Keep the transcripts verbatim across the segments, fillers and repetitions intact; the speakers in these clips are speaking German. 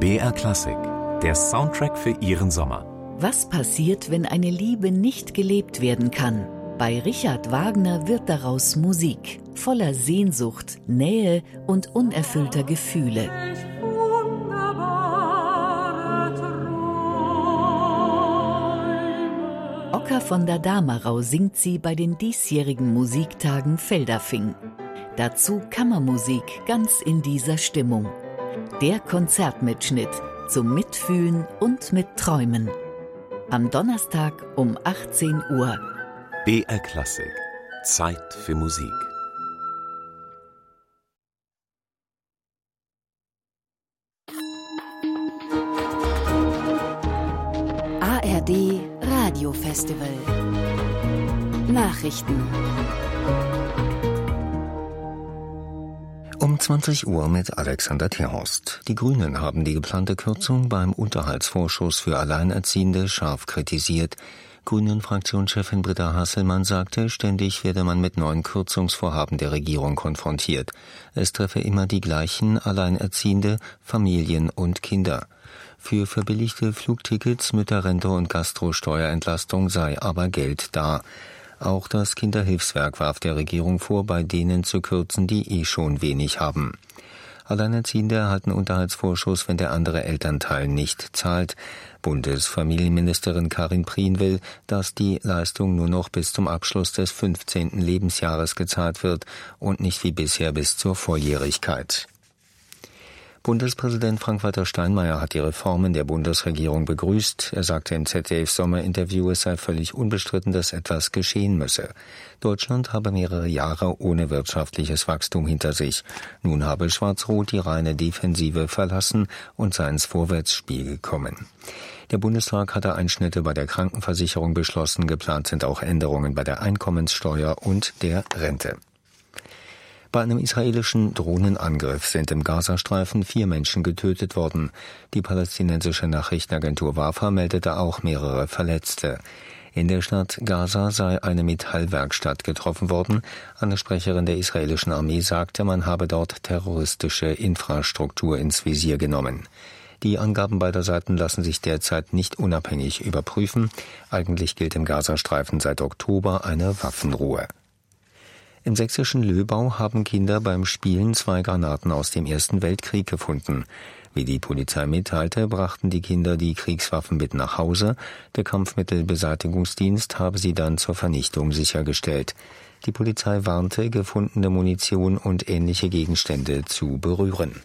B R Klassik, der Soundtrack für Ihren Sommer. Was passiert, wenn eine Liebe nicht gelebt werden kann? Bei Richard Wagner wird daraus Musik, voller Sehnsucht, Nähe und unerfüllter Gefühle. Oka von der Damerau singt sie bei den diesjährigen Musiktagen Feldafing. Dazu Kammermusik ganz in dieser Stimmung. Der Konzertmitschnitt zum Mitfühlen und Mitträumen. Am Donnerstag um achtzehn Uhr. B R Klassik. Zeit für Musik. A R D Radiofestival. Nachrichten. Um zwanzig Uhr mit Alexander Terhorst. Die Grünen haben die geplante Kürzung beim Unterhaltsvorschuss für Alleinerziehende scharf kritisiert. Grünen-Fraktionschefin Britta Hasselmann sagte, ständig werde man mit neuen Kürzungsvorhaben der Regierung konfrontiert. Es treffe immer die gleichen Alleinerziehende, Familien und Kinder. Für verbilligte Flugtickets, Mütterrente und Gastrosteuerentlastung sei aber Geld da. Auch das Kinderhilfswerk warf der Regierung vor, bei denen zu kürzen, die eh schon wenig haben. Alleinerziehende erhalten Unterhaltsvorschuss, wenn der andere Elternteil nicht zahlt. Bundesfamilienministerin Karin Prien will, dass die Leistung nur noch bis zum Abschluss des fünfzehnten Lebensjahres gezahlt wird und nicht wie bisher bis zur Volljährigkeit. Bundespräsident Frank-Walter Steinmeier hat die Reformen der Bundesregierung begrüßt. Er sagte im Z D F-Sommerinterview, es sei völlig unbestritten, dass etwas geschehen müsse. Deutschland habe mehrere Jahre ohne wirtschaftliches Wachstum hinter sich. Nun habe Schwarz-Rot die reine Defensive verlassen und sei ins Vorwärtsspiel gekommen. Der Bundestag hatte Einschnitte bei der Krankenversicherung beschlossen. Geplant sind auch Änderungen bei der Einkommenssteuer und der Rente. Bei einem israelischen Drohnenangriff sind im Gazastreifen vier Menschen getötet worden. Die palästinensische Nachrichtenagentur Wafa meldete auch mehrere Verletzte. In der Stadt Gaza sei eine Metallwerkstatt getroffen worden. Eine Sprecherin der israelischen Armee sagte, man habe dort terroristische Infrastruktur ins Visier genommen. Die Angaben beider Seiten lassen sich derzeit nicht unabhängig überprüfen. Eigentlich gilt im Gazastreifen seit Oktober eine Waffenruhe. Im sächsischen Löbau haben Kinder beim Spielen zwei Granaten aus dem Ersten Weltkrieg gefunden. Wie die Polizei mitteilte, brachten die Kinder die Kriegswaffen mit nach Hause. Der Kampfmittelbeseitigungsdienst habe sie dann zur Vernichtung sichergestellt. Die Polizei warnte, gefundene Munition und ähnliche Gegenstände zu berühren.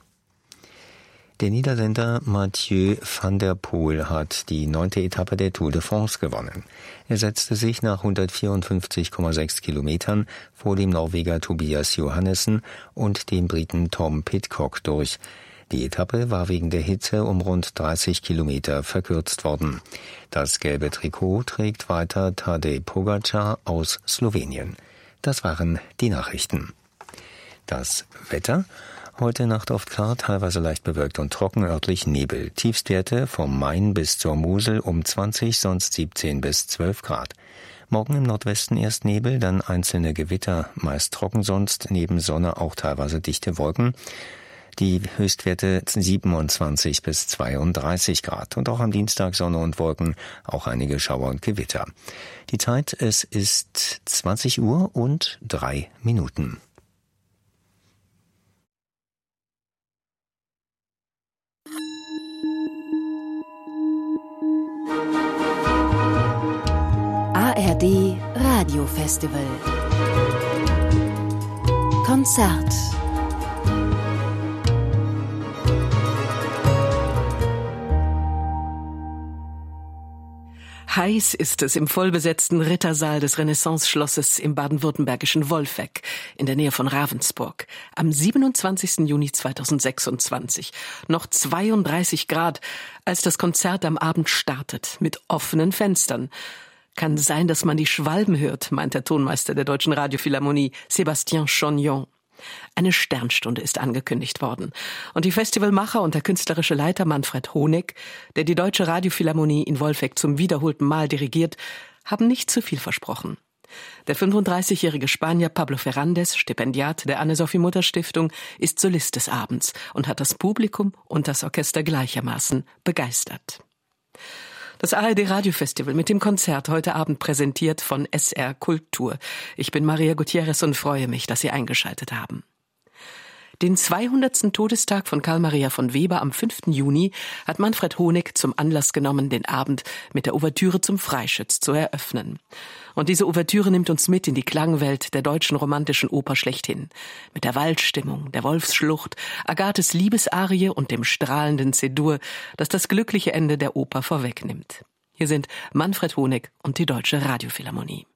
Der Niederländer Mathieu van der Poel hat die neunte Etappe der Tour de France gewonnen. Er setzte sich nach hundertvierundfünfzig Komma sechs Kilometern vor dem Norweger Tobias Johannessen und dem Briten Tom Pidcock durch. Die Etappe war wegen der Hitze um rund dreißig Kilometer verkürzt worden. Das gelbe Trikot trägt weiter Tadej Pogačar aus Slowenien. Das waren die Nachrichten. Das Wetter: Heute Nacht oft klar, teilweise leicht bewölkt und trocken, örtlich Nebel. Tiefstwerte vom Main bis zur Mosel um zwanzig, sonst siebzehn bis zwölf Grad. Morgen im Nordwesten erst Nebel, dann einzelne Gewitter, meist trocken sonst, neben Sonne auch teilweise dichte Wolken. Die Höchstwerte siebenundzwanzig bis zweiunddreißig Grad. Und auch am Dienstag Sonne und Wolken, auch einige Schauer und Gewitter. Die Zeit, es ist zwanzig Uhr und drei Minuten. A R D Radiofestival. Konzert. Heiß ist es im vollbesetzten Rittersaal des Renaissance-Schlosses im baden-württembergischen Wolfegg in der Nähe von Ravensburg am siebenundzwanzigsten Juni zweitausendsechsundzwanzig. Noch zweiunddreißig Grad, als das Konzert am Abend startet, mit offenen Fenstern. Kann sein, dass man die Schwalben hört, meint der Tonmeister der Deutschen Radiophilharmonie, Sébastien Chognon. Eine Sternstunde ist angekündigt worden. Und die Festivalmacher und der künstlerische Leiter Manfred Honeck, der die Deutsche Radiophilharmonie in Wolfegg zum wiederholten Mal dirigiert, haben nicht zu viel versprochen. Der fünfunddreißigjährige Spanier Pablo Fernández, Stipendiat der Anne-Sophie-Mutter-Stiftung, ist Solist des Abends und hat das Publikum und das Orchester gleichermaßen begeistert. Das A R D-Radiofestival mit dem Konzert heute Abend präsentiert von S R Kultur. Ich bin Maria Gutierrez und freue mich, dass Sie eingeschaltet haben. Den zweihundertsten Todestag von Karl Maria von Weber am fünften Juni hat Manfred Honeck zum Anlass genommen, den Abend mit der Ouvertüre zum Freischütz zu eröffnen. Und diese Ouvertüre nimmt uns mit in die Klangwelt der deutschen romantischen Oper schlechthin. Mit der Waldstimmung, der Wolfsschlucht, Agathes Liebesarie und dem strahlenden C-Dur, das das glückliche Ende der Oper vorwegnimmt. Hier sind Manfred Honeck und die Deutsche Radiophilharmonie.